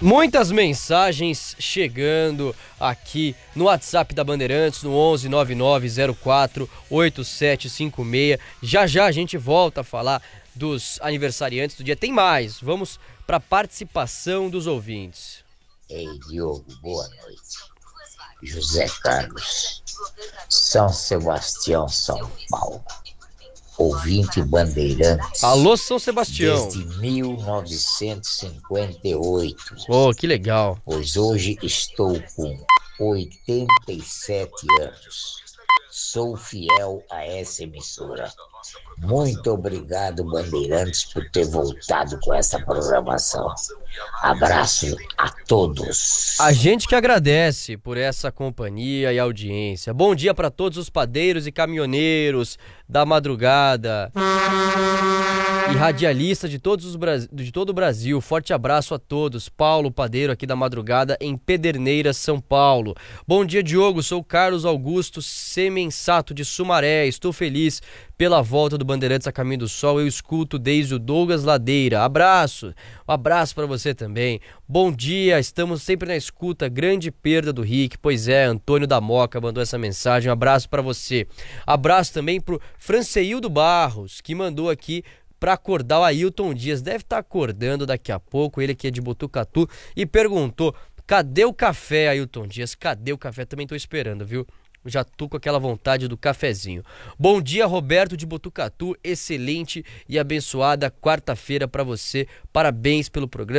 Muitas mensagens chegando aqui no WhatsApp da Bandeirantes, no 11 9904 8756. Já já a gente volta a falar dos aniversariantes do dia. Tem mais, vamos para a participação dos ouvintes. Ei, Diogo, boa noite. José Carlos, São Sebastião, São Paulo. Ouvinte Bandeirantes. Alô, São Sebastião. Desde 1958. Oh, que legal. Pois hoje estou com 87 anos. Sou fiel a essa emissora. Muito obrigado, Bandeirantes, por ter voltado com essa programação. Abraço a todos. A gente que agradece por essa companhia e audiência. Bom dia para todos os padeiros e caminhoneiros da madrugada e radialistas de todo o Brasil. Forte abraço a todos. Paulo, padeiro aqui da madrugada em Pederneiras, São Paulo. Bom dia, Diogo. Sou Carlos Augusto Semensato de Sumaré. Estou feliz pela volta do Bandeirantes a Caminho do Sol. Eu escuto desde o Douglas Ladeira. Abraço. Um abraço para você também. Bom dia, estamos sempre na escuta. Grande perda do Rick. Pois é, Antônio da Moca mandou essa mensagem. Um abraço para você. Abraço também pro Franceildo Barros, que mandou aqui para acordar o Ailton Dias. Deve estar acordando daqui a pouco, ele que é de Botucatu, e perguntou: cadê o café, Ailton Dias? Cadê o café? Também tô esperando, viu? Já tô com aquela vontade do cafezinho. Bom dia, Roberto de Botucatu. Excelente e abençoada quarta-feira para você. Parabéns pelo programa.